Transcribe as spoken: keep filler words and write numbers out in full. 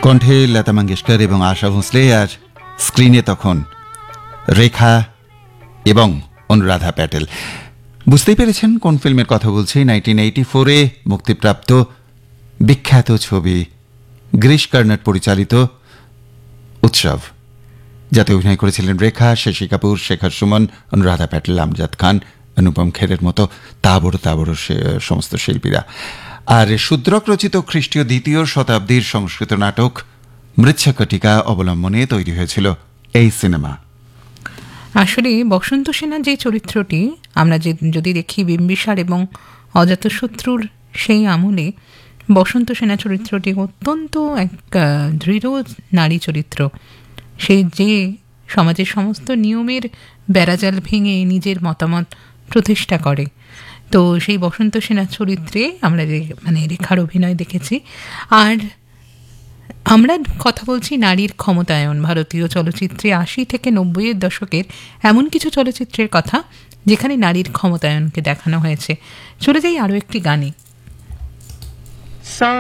কণ্ঠে লতা মঙ্গেশকর এবং আশা ভোঁসলে, আর স্ক্রিনে তখন রেখা এবং অনুরাধা প্যাটেল। বুঝতেই পেরেছেন কোন ফিল্মের কথা বলছি। নাইনটিন এইটি ফোরে মুক্তিপ্রাপ্ত বিখ্যাত ছবি গিরিশ কার্নাড পরিচালিত উৎসব, যাতে অভিনয় করেছিলেন রেখা, শশী কাপুর, শেখর সুমন, অনুরাধা প্যাটেল, আমজাদ খান, অনুপম খেরের মতো তাবড় তাবড় সমস্ত শিল্পীরা। আর শূদ্রক রচিত খ্রিস্টীয় দ্বিতীয় শতাব্দীর সংস্কৃত নাটক মৃচ্ছকটিকা অবলম্বনে তৈরি হয়েছিল এই সিনেমা। আসলে বসন্ত সেনা যে চরিত্রটি আমরা যে যদি দেখি বিম্বিসার এবং অজাতশত্রুর সেই আমলে, বসন্ত সেনা চরিত্রটি অত্যন্ত এক দৃঢ় নারী চরিত্র। সে যে সমাজের সমস্ত নিয়মের বেড়াজাল ভেঙে নিজের মতামত প্রতিষ্ঠা করে। তো সেই বসন্ত সেনা চরিত্রে আমরা মানে রেখার অভিনয় দেখেছি। আর আমরা কথা বলছি নারীর ক্ষমতায়ন। ভারতীয় চলচ্চিত্রে আশি থেকে নব্বইয়ের দশকের এমন কিছু চলচ্চিত্রের কথা যেখানে নারীর ক্ষমতায়নকে দেখানো হয়েছে। চলে যাই আরও একটি গানে।